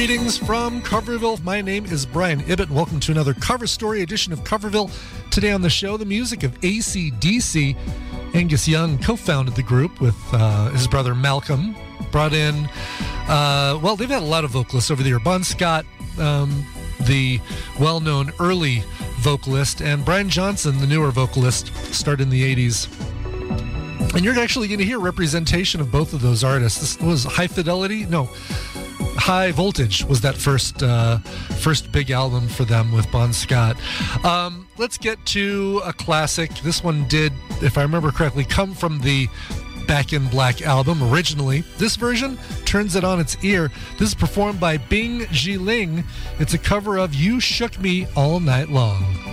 Greetings from Coverville. My name is Brian Ibbett. Welcome to another Cover Story edition of Coverville. Today on the show, the music of AC/DC. Angus Young co-founded the group with his brother Malcolm. Brought in, they've had a lot of vocalists over the year. Bon Scott, the well-known early vocalist, and Brian Johnson, the newer vocalist, started in the 80s. And you're actually going to hear representation of both of those artists. This was High Fidelity? No. High Voltage was that first big album for them with Bon Scott. Let's get to a classic. This one did, if I remember correctly, come from the Back in Black album originally. This version turns it on its ear. This is performed by Bing Ji Ling. It's a cover of You Shook Me All Night Long.